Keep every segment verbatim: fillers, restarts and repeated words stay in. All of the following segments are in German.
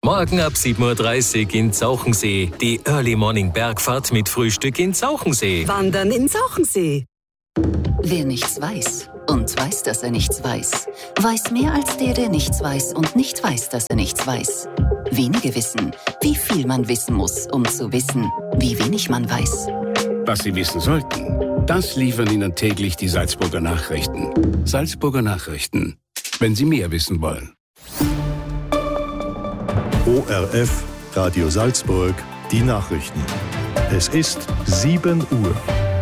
Morgen ab sieben Uhr dreißig in Zauchensee. Die Early Morning Bergfahrt mit Frühstück in Zauchensee. Wandern in Zauchensee. Wer nichts weiß und weiß, dass er nichts weiß, weiß mehr als der, der nichts weiß und nicht weiß, dass er nichts weiß. Wenige wissen, wie viel man wissen muss, um zu wissen, wie wenig man weiß. Was Sie wissen sollten, das liefern Ihnen täglich die Salzburger Nachrichten. Salzburger Nachrichten, wenn Sie mehr wissen wollen. O R F, Radio Salzburg, die Nachrichten. Es ist sieben Uhr.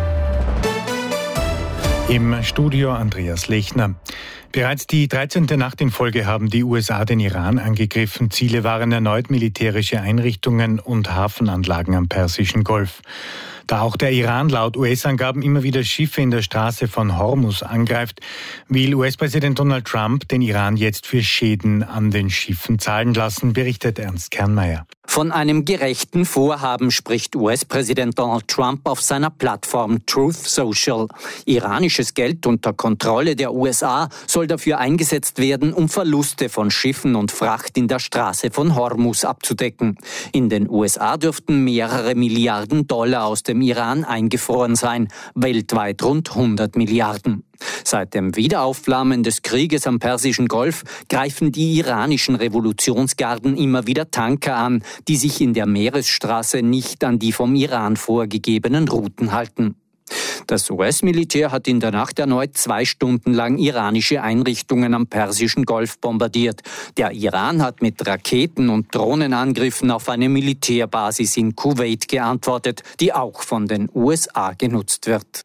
Im Studio Andreas Lechner. Bereits die dreizehnte Nacht in Folge haben die U S A den Iran angegriffen. Ziele waren erneut militärische Einrichtungen und Hafenanlagen am Persischen Golf. Da auch der Iran laut U S-Angaben immer wieder Schiffe in der Straße von Hormuz angreift, will U S-Präsident Donald Trump den Iran jetzt für Schäden an den Schiffen zahlen lassen, berichtet Ernst Kernmeier. Von einem gerechten Vorhaben spricht U S-Präsident Donald Trump auf seiner Plattform Truth Social. Iranisches Geld unter Kontrolle der U S A soll dafür eingesetzt werden, um Verluste von Schiffen und Fracht in der Straße von Hormuz abzudecken. In den U S A dürften mehrere Milliarden Dollar aus dem Iran eingefroren sein, weltweit rund hundert Milliarden. Seit dem Wiederaufflammen des Krieges am Persischen Golf greifen die iranischen Revolutionsgarden immer wieder Tanker an, die sich in der Meeresstraße nicht an die vom Iran vorgegebenen Routen halten. Das U S-Militär hat in der Nacht erneut zwei Stunden lang iranische Einrichtungen am Persischen Golf bombardiert. Der Iran hat mit Raketen- und Drohnenangriffen auf eine Militärbasis in Kuwait geantwortet, die auch von den U S A genutzt wird.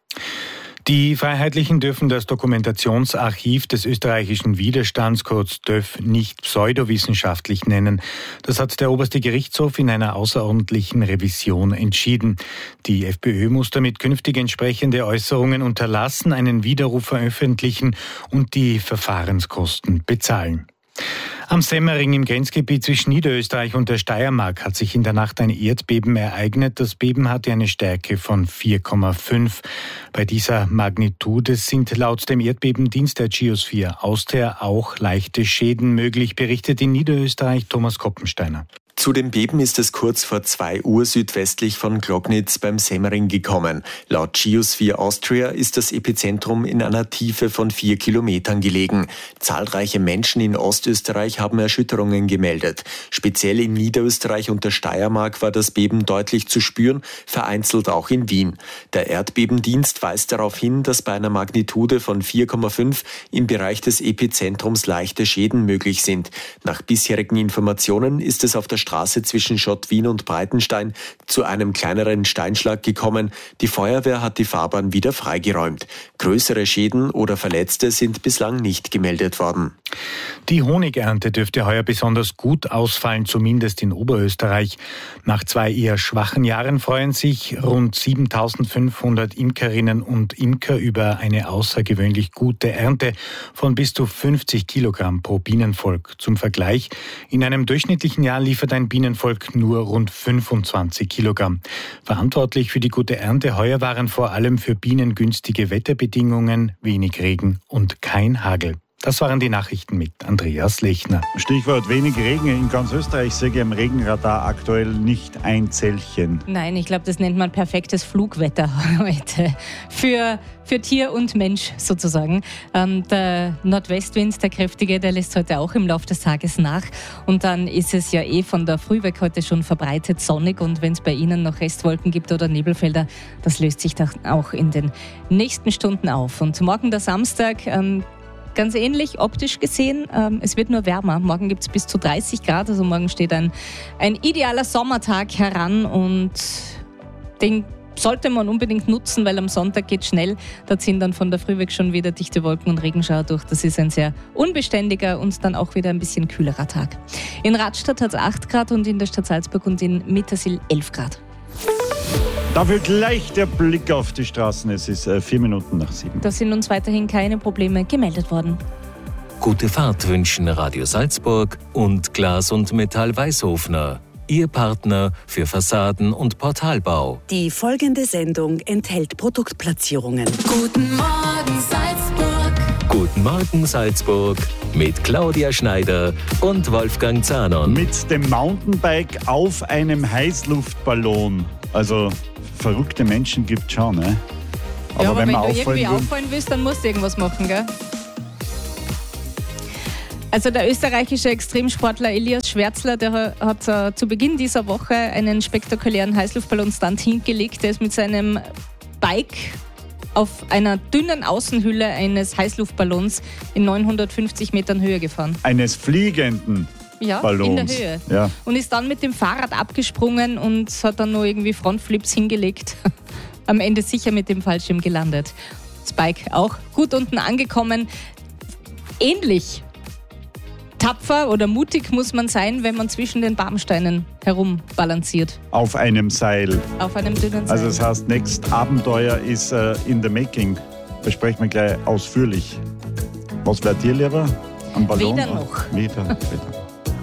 Die Freiheitlichen dürfen das Dokumentationsarchiv des österreichischen Widerstands, kurz D Ö F, nicht pseudowissenschaftlich nennen. Das hat der oberste Gerichtshof in einer außerordentlichen Revision entschieden. Die FPÖ muss damit künftig entsprechende Äußerungen unterlassen, einen Widerruf veröffentlichen und die Verfahrenskosten bezahlen. Am Semmering im Grenzgebiet zwischen Niederösterreich und der Steiermark hat sich in der Nacht ein Erdbeben ereignet. Das Beben hatte eine Stärke von vier Komma fünf. Bei dieser Magnitude sind laut dem Erdbebendienst der Geosphere Austria auch leichte Schäden möglich, berichtet in Niederösterreich Thomas Koppensteiner. Zu dem Beben ist es kurz vor zwei Uhr südwestlich von Glognitz beim Semmering gekommen. Laut Geosphere Austria ist das Epizentrum in einer Tiefe von vier Kilometern gelegen. Zahlreiche Menschen in Ostösterreich haben Erschütterungen gemeldet. Speziell in Niederösterreich und der Steiermark war das Beben deutlich zu spüren, vereinzelt auch in Wien. Der Erdbebendienst weist darauf hin, dass bei einer Magnitude von vier Komma fünf im Bereich des Epizentrums leichte Schäden möglich sind. Nach bisherigen Informationen ist es auf der Straße zwischen Schott-Wien und Breitenstein zu einem kleineren Steinschlag gekommen. Die Feuerwehr hat die Fahrbahn wieder freigeräumt. Größere Schäden oder Verletzte sind bislang nicht gemeldet worden. Die Honigernte dürfte heuer besonders gut ausfallen, zumindest in Oberösterreich. Nach zwei eher schwachen Jahren freuen sich rund siebentausendfünfhundert Imkerinnen und Imker über eine außergewöhnlich gute Ernte von bis zu fünfzig Kilogramm pro Bienenvolk. Zum Vergleich, in einem durchschnittlichen Jahr liefert ein Bienenvolk nur rund fünfundzwanzig Kilogramm. Verantwortlich für die gute Ernte heuer waren vor allem für Bienen günstige Wetterbedingungen, wenig Regen und kein Hagel. Das waren die Nachrichten mit Andreas Lechner. Stichwort wenig Regen. In ganz Österreich sehe ich am Regenradar aktuell nicht ein Zellchen. Nein, ich glaube, das nennt man perfektes Flugwetter heute. Für, für Tier und Mensch sozusagen. Ähm, der Nordwestwind, der kräftige, der lässt heute auch im Laufe des Tages nach. Und dann ist es ja eh von der Früh weg heute schon verbreitet sonnig. Und wenn es bei Ihnen noch Restwolken gibt oder Nebelfelder, das löst sich dann auch in den nächsten Stunden auf. Und morgen der Samstag, ähm, ganz ähnlich, optisch gesehen. Ähm, es wird nur wärmer. Morgen gibt es bis zu dreißig Grad. Also morgen steht ein, ein idealer Sommertag heran und den sollte man unbedingt nutzen, weil am Sonntag geht schnell. Da ziehen dann von der Früh weg schon wieder dichte Wolken und Regenschauer durch. Das ist ein sehr unbeständiger und dann auch wieder ein bisschen kühlerer Tag. In Radstadt hat es acht Grad und in der Stadt Salzburg und in Mittersill elf Grad. Dafür gleich der Blick auf die Straßen. Es ist äh, vier Minuten nach sieben. Da sind uns weiterhin keine Probleme gemeldet worden. Gute Fahrt wünschen Radio Salzburg und Glas und Metall Weißhofner. Ihr Partner für Fassaden- und Portalbau. Die folgende Sendung enthält Produktplatzierungen. Guten Morgen Salzburg. Guten Morgen Salzburg mit Claudia Schneider und Wolfgang Zahnon. Mit dem Mountainbike auf einem Heißluftballon. Also verrückte Menschen gibt es schon, ne? Aber, ja, aber wenn, wenn man du irgendwie will, auffallen willst, dann musst du irgendwas machen, gell? Also der österreichische Extremsportler Elias Schwärzler, der hat uh, zu Beginn dieser Woche einen spektakulären Heißluftballon-Stunt hingelegt. Der ist mit seinem Bike auf einer dünnen Außenhülle eines Heißluftballons in neunhundertfünfzig Metern Höhe gefahren. Eines fliegenden ja, Ballons. in der Höhe. Ja. Und ist dann mit dem Fahrrad abgesprungen und hat dann nur irgendwie Frontflips hingelegt. Am Ende sicher mit dem Fallschirm gelandet. Das Bike auch gut unten angekommen. Ähnlich tapfer oder mutig muss man sein, wenn man zwischen den Baumsteinen herumbalanciert. Auf einem Seil. Auf einem dünnen Seil. Also das heißt, nächstes Abenteuer ist uh, in the making. Besprechen wir gleich ausführlich. Was wäre dir lieber? Am Ballon? Weder noch. Weder, weder.